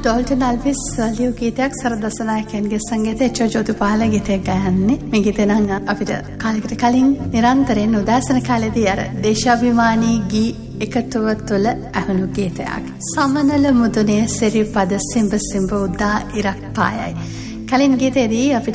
Dalton Alwis ලියු ගීතයක් සරදසනායකයන්ගේ සංගීතය චෝජෝතුපාල ගීතයක් ගයන්නේ. මේ ගීතය නම් අපිට කාලයකට කලින් නිරන්තරයෙන් උදාසන කාලෙදී අර දේශාභිමානී ගී එකතුව තුළ ඇහුණු ගීතයක්. සමනල මුදුනේ සිරිපද සිඹ සිඹ උදා ඉරක් පායයි. කලින් ගීතේදී අපිට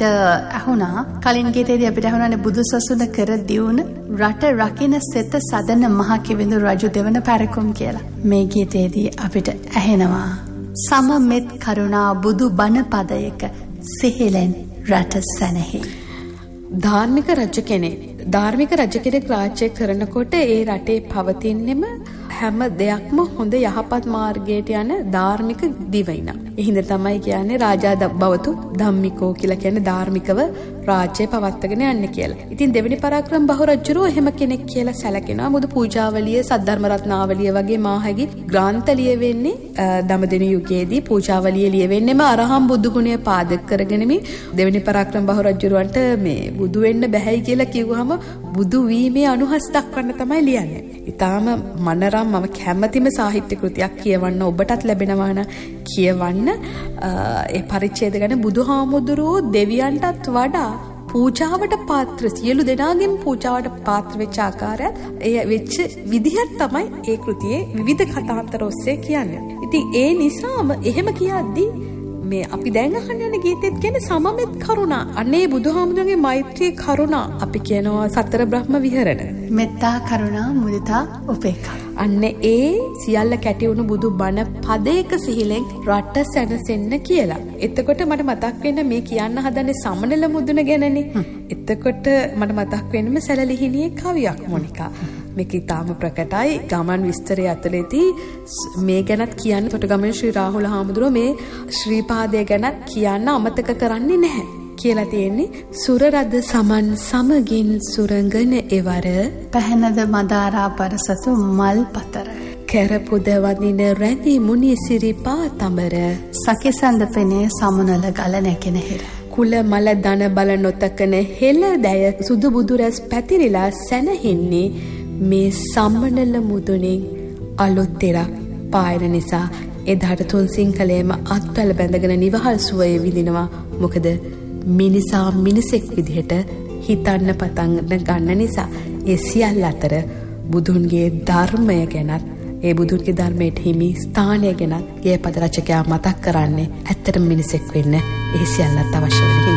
ඇහුණානේ බුදු සසුන කර දියුණ රට රකින්න සෙත සදන මහ කිවිඳු රජු දෙවන පැරකුම් කියලා. මේ ගීතේදී අපිට ඇහෙනවා සමමෙත් කරුණා බුදු බණ පදයක සිහිලෙන් රට සැනෙහි. ධාර්මික රජ කෙනෙක් රාජ්‍ය කරනකොට ඒ රටේ පවතින්නෙම හැම දෙයක්ම හොඳ යහපත් මාර්ගයට යන ධාර්මික දිවයින. එහිඳ තමයි කියන්නේ රාජා බවතු ධම්මිකෝ කියලා කියන්නේ ධාර්මිකව රාජ්‍යය පවත්වාගෙන යන්නේ කියලා. ඉතින් දෙවෙනි පරාක්‍රම බහු රජුරෝ එහෙම කෙනෙක් කියලා සැලකෙනවා. මුදු පූජාවලිය, සද්ධර්ම රත්නාවලිය වගේ මාහැගි ග්‍රන්ථ ලියවෙන්නේ දඹදෙණි යුගයේදී පූජාවලිය ලියවෙන්නේම අරහම් බුදු ගුණය පාදක කරගෙන මේ දෙවෙනි පරාක්‍රම බහු රජුරවන්ට මේ බුදු වෙන්න බැහැයි කියලා කිව්වහම බුදු වීමේ අනුහස් දක්වන්න තමයි ලියන්නේ. ඊටාම මනරම් මම කැමැතිම සාහිත්‍ය කෘතියක් කියවන්න ඔබටත් ලැබෙනවා නම් කියවන්න. ඒ පරිච්ඡේද ගැන බුදුහාමුදුරුවෝ දෙවියන්ටත් වඩා පූජාවට පාත්‍ර සියලු දෙනාගෙන් පූජාවට පාත්‍ර වෙච්ච ආකාරයත් ඒ වෙච්ච විදිහත් තමයි ඒ කෘතියේ විවිධ කතාන්තර ඔස්සේ කියන්නේ. ඉතින් ඒ නිසාම එහෙම කියද්දී මේ අපි දැන් අහන්න යන ගීතෙත් කියන්නේ සමමෙත් කරුණා. අනේ බුදුහාමුදුරන්ගේ මෛත්‍රී කරුණා අපි කියනවා සතර බ්‍රහ්ම විහරණ. මෙත්තා කරුණා මුදිතා උපේක්ඛා. අන්න ඒ සියල්ල කැටි වුණු බුදු බණ පදයක සිහිලෙන් රට සැනසෙන්න කියලා. එතකොට මට මතක් වෙන මේ කියන්න හදන්නේ සමනල මුදුන ගැනනේ. එතකොට මට මතක් වෙන්නම සැලලිහිණියේ කවියක් මොනිකා. මේක ඊටාම ප්‍රකටයි. ගමන් විස්තරය ඇතුළේදී මේ ගැනත් කියන්න තොටගමන ශ්‍රී රාහුල හාමුදුරුවෝ මේ ශ්‍රීපාදය ගැනත් කියන්න අමතක කරන්නේ නැහැ. කියලා තියෙන්නේ සුරරද සමන් සමගින් සුරංගන එවර පැහැනද මදාරා පරසතු මල් පතර කැරපුද වදින රැඳි මුනි සිරිපා තඹර සකිසඳ පෙනේ සමුනල ගල නැකෙන හිර කුල මල දන බල නොතකන හෙළ දැය සුදු බුදු රැස් පැතිරිලා සැනහෙන්නේ මේ සම්මනල මුදුනේ අලුත් තෙරක් පායන නිසා එදාට තුන් සිංහලයේම අත්වල බැඳගෙන නිවහල් සුවය විඳිනවා. මොකද මිනිසා මිනිසෙක් විදිහට හිතන්න පටන් ගන්න නිසා. ඒ සියල්ල අතර බුදුන්ගේ ධර්මය ගැනත් ඒ බුදුන්ගේ ධර්මයට හිමි ස්ථානය ගැනත් ගේපද රචකයා මතක් කරන්නේ ඇත්තටම මිනිසෙක් වෙන්න ඒ සියල්ලත් අවශ්‍ය වෙන